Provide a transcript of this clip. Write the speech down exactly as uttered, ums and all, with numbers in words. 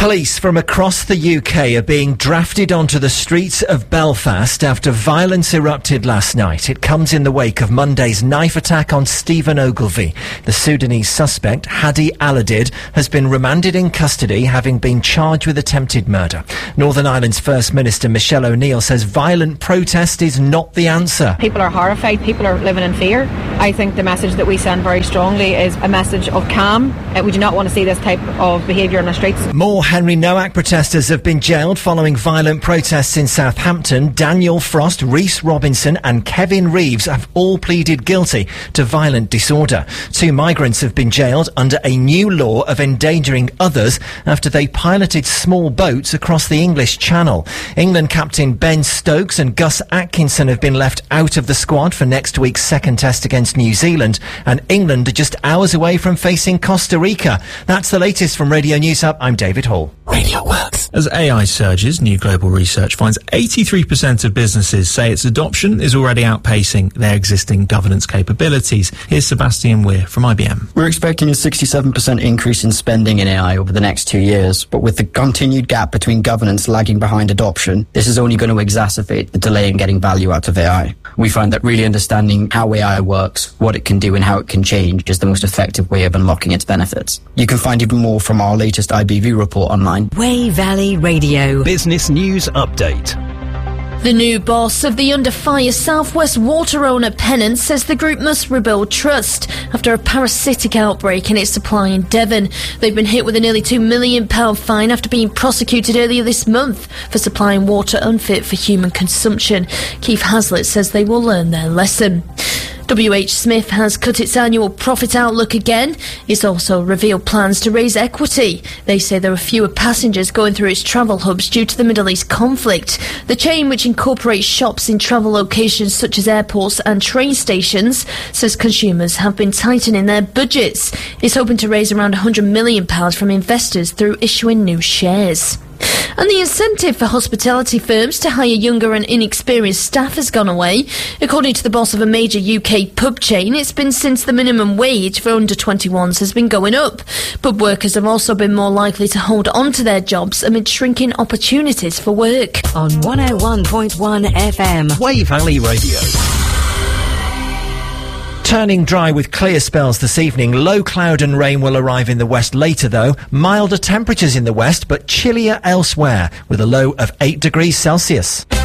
Police from across the U K are being drafted onto the streets of Belfast after violence erupted last night. It comes in the wake of Monday's knife attack on Stephen Ogilvie. The Sudanese suspect, Hadi Aladid, has been remanded in custody, having been charged with attempted murder. Northern Ireland's First Minister Michelle O'Neill says violent protest is not the answer. People are horrified, people are living in fear. I think the message that we send very strongly is a message of calm. Uh, we do not want to see this type of behaviour on the streets. More Henry Nowak protesters have been jailed following violent protests in Southampton. Daniel Frost, Rhys Robinson and Kevin Reeves have all pleaded guilty to violent disorder. Two migrants have been jailed under a new law of endangering others after they piloted small boats across the English Channel. England captain Ben Stokes and Gus Atkinson have been left out of the squad for next week's second test against New Zealand, and England are just hours away from facing Costa Rica. That's the latest from Radio News Hub. I'm David Hall. Radio Works. As A I surges, new global research finds eighty-three percent of businesses say its adoption is already outpacing their existing governance capabilities. Here's Sebastian Weir from I B M. We're expecting a sixty-seven percent increase in spending in A I over the next two years, but with the continued gap between governance lagging behind adoption, this is only going to exacerbate the delay in getting value out of A I. We find that really understanding how A I works, what it can do and how it can change is the most effective way of unlocking its benefits. You can find even more from our latest I B V report online. Way Valley Radio. Business News Update. The new boss of the under fire South West water owner Pennant says the group must rebuild trust after a parasitic outbreak in its supply in Devon. They've been hit with a nearly two million pounds fine after being prosecuted earlier this month for supplying water unfit for human consumption. Keith Haslett says they will learn their lesson. W H Smith has cut its annual profit outlook again. It's also revealed plans to raise equity. They say there are fewer passengers going through its travel hubs due to the Middle East conflict. The chain, which incorporates shops in travel locations such as airports and train stations, says consumers have been tightening their budgets. It's hoping to raise around one hundred million pounds from investors through issuing new shares. And the incentive for hospitality firms to hire younger and inexperienced staff has gone away. According to the boss of a major U K pub chain, it's been since the minimum wage for under twenty-ones has been going up. Pub workers have also been more likely to hold on to their jobs amid shrinking opportunities for work. On one oh one point one F M. Way Valley Radio. Turning dry with clear spells this evening. Low cloud and rain will arrive in the west later, though. Milder temperatures in the west, but chillier elsewhere, with a low of eight degrees Celsius.